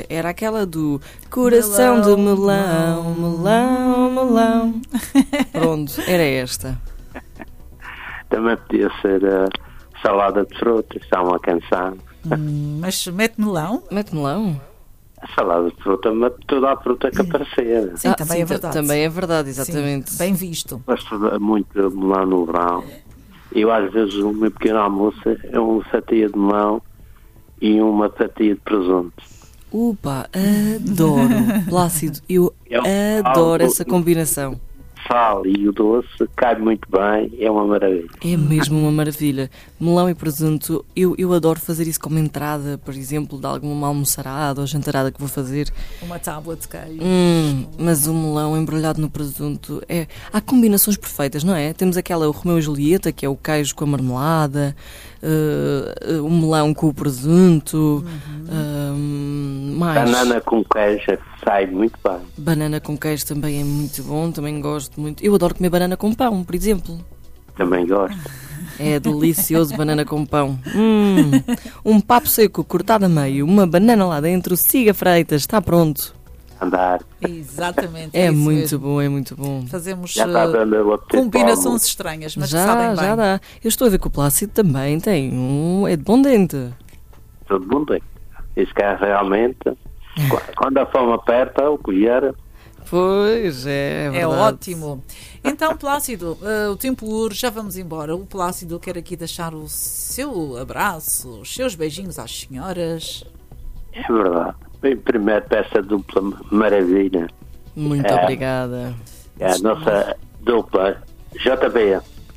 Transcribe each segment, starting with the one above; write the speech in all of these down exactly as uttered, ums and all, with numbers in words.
Era aquela do coração de melão, melão, melão. Pronto, era esta. Também podia ser uh, salada de frutas, está uma canção. Hum, mas mete melão? Mete melão? A salada de fruta, mete toda a fruta que aparecer. Sim, Ah, também sim, é verdade. Também é verdade, exatamente. Sim, bem visto. Gosto muito de melão no verão. Eu, às vezes, o meu pequeno almoço é uma fatia de melão e uma fatia de presunto. Upa, adoro. Plácido, eu É um adoro algo- essa combinação. Sal e o doce cai muito bem, é uma maravilha. É mesmo uma maravilha. Melão e presunto, eu, eu adoro fazer isso como entrada, por exemplo, de alguma almoçarada ou jantarada que vou fazer. Uma tábua de queijo. Hum, mas o melão embrulhado no presunto, é... há combinações perfeitas, não é? Temos aquela, o Romeu e Julieta, que é o queijo com a marmelada, uh, uh, o melão com o presunto, uh, mais... Banana com queijo sai muito bem. Banana com queijo também é muito bom, também gosto muito. Eu adoro comer banana com pão, por exemplo. Também gosto. É delicioso banana com pão. Hum, um papo seco cortado a meio, uma banana lá dentro, siga freitas, está pronto. Andar. Exatamente. É isso muito mesmo. bom, é muito bom. Fazemos Já está uh, dando o apetite combinações para o estranhas, mas que sabem Já, bem. já dá. Eu estou a ver que o Plácido também tem um... é de bom dente. todo mundo. Isso que é realmente, quando a fome aperta, o colher. Pois, é, é É verdade. ótimo. Então, Plácido, uh, o tempo urge, já vamos embora. O Plácido quer aqui deixar o seu abraço, os seus beijinhos às senhoras. É verdade. Bem, primeiro peça dupla maravilha. Muito É. obrigada. É a nossa dupla J B.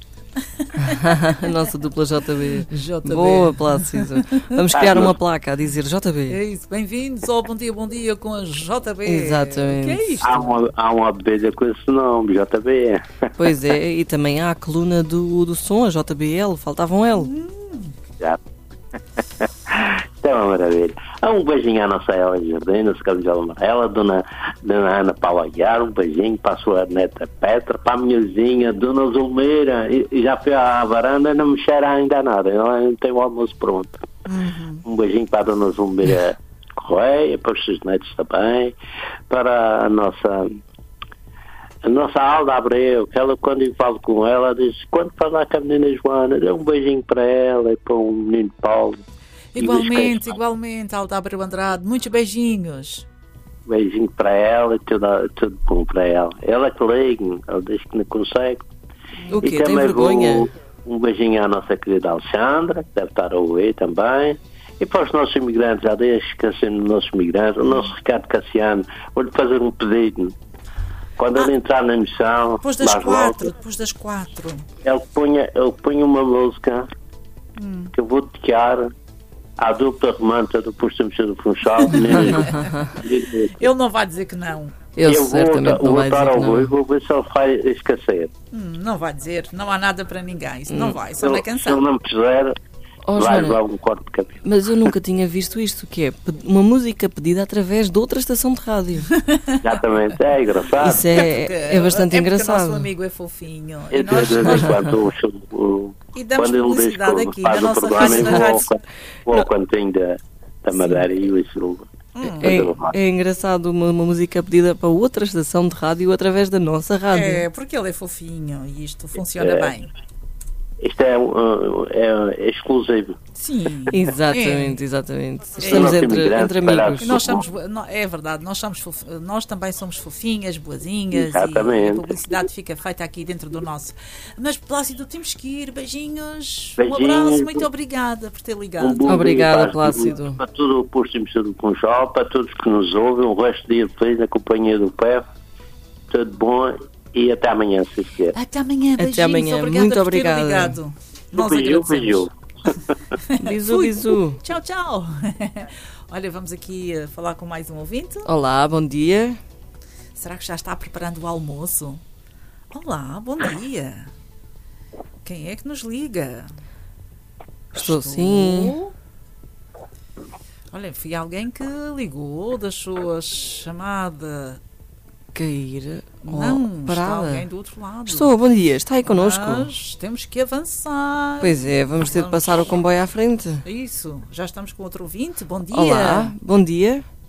A nossa dupla J B. J B. Boa, Plácido. Vamos criar uma placa a dizer J B. É isso, bem-vindos ao Bom Dia, Bom Dia com a J B. Exatamente. Que é isto? Há uma, há uma abelha com esse nome, J B. Pois é, e também há a coluna do, do som, a J B L, faltava um L. Já. Isto é uma maravilha. Há um beijinho à nossa Ela Jardina, Camisola Amarela, Dona, Dona Ana Paula Aguiar, um beijinho para a sua neta Petra, para a minha vizinha, Dona Zulmeira, e, e já fui à varanda e não me cheira ainda nada, ela não tem o almoço pronto. Uhum. Um beijinho para a Dona Zulmeira Correia, para os seus netos também, para a nossa... A nossa Alda Abreu, que ela, quando eu falo com ela, diz: quando falar com a menina Joana, dê um beijinho para ela e para o menino Paulo. Igualmente, igualmente, Alda Abreu Andrade, muitos beijinhos. Um beijinho para ela e tudo, tudo bom para ela. Ela que liga, ela diz que não consegue. O quê? E Tem também vergonha? vou- um beijinho à nossa querida Alexandra, que deve estar a ouvir também. E para os nossos imigrantes, já deixo esquecendo os nossos imigrantes, o nosso Ricardo Cassiano, vou-lhe fazer um pedido. Quando ele entrar na missão, Depois das mais quatro, logo, depois das quatro. ele punha, ele punha uma música Hum. que eu vou dedicar à dupla romântica do Posto de do Funchal. Ele não vai dizer que não. Eu, eu vou, certamente vou não vai botar dizer ao que não. e vou ver se ele vai esquecer. Hum, não vai dizer, não há nada para ninguém. Isso Hum. não vai, só Se na ele, se canção. ele não me fizer, Oh, vai Joana, levar um corte de cabelo. mas eu nunca tinha visto isto, que é pe- uma música pedida através de outra estação de rádio. Exatamente, é engraçado. Isso é, é bastante é porque o engraçado. nosso amigo é fofinho. E, Eu, nós, de vez nós- em quando, o- o- e damos quando ele diz publicidade que aqui faz na o nossa programa, rádio, eu na vou, rádio. ao- vou ao cantinho da, da Madeira e eu isso. É, é engraçado uma, uma música pedida para outra estação de rádio através da nossa rádio. É, porque ele é fofinho e isto funciona É. bem. Isto é, uh, é, é exclusivo. Sim. Exatamente, exatamente. Estamos nosso entre, imigrante entre para amigos. E nós somos, no- é verdade, nós, somos fof- nós também somos fofinhas, boazinhas, e Exatamente. a publicidade fica feita aqui dentro do nosso. Mas, Plácido, temos que ir. Beijinhos, um Beijinhos. abraço, muito obrigada por ter ligado. Um bom Obrigada, dia para, Plácido. para todo o posto de emissão do Funchal, para todos que nos ouvem, um resto de dia feliz na companhia do P E F. Tudo bom e até amanhã, se quer. Até amanhã, Até beijinhos, amanhã, obrigada muito por obrigada. ter ligado. Nós Beijo, agradecemos. beijo. Bisu, Fui. bisu. Tchau, tchau. Olha, vamos aqui uh, falar com mais um ouvinte. Olá, bom dia. Será que já está preparando o almoço? Olá, bom dia. Quem é que nos liga? Estou sim. Olha, fui alguém que ligou, deixou a chamada. Cair. Oh, Não, está parada. alguém do outro lado. Estou, bom dia. Está aí connosco? Mas temos que avançar. Pois é, vamos ter de passar o comboio à frente. Isso, já estamos com outro ouvinte. Bom dia. Olá, bom dia.